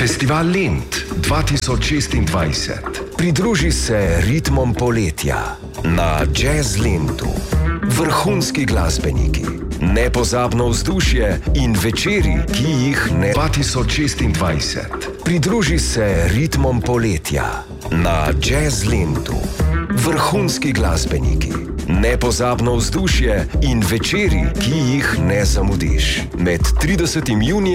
Festival Lent 2026. Pridruži se ritmom poletja na Jazz Lentu. Vrhunski glasbeniki, nepozabno vzdušje in večeri, ki jih ne 2026. Pridruži se ritmom poletja na Jazz Lentu. Vrhunski glasbeniki, nepozabno vzdušje in večeri, ki jih ne zamudiš. Med 30. junijem